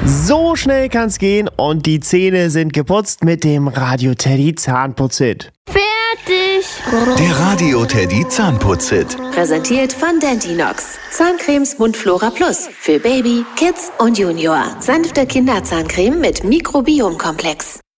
So schnell kann's gehen und die Zähne sind geputzt mit dem Radio Teddy Zahnputzhit. Fertig! Der Radio Teddy Zahnputzhit. Präsentiert von Dentinox. Zahncremes Mundflora Plus. Für Baby, Kids und Junior. Sanfte Kinderzahncreme mit Mikrobiomkomplex.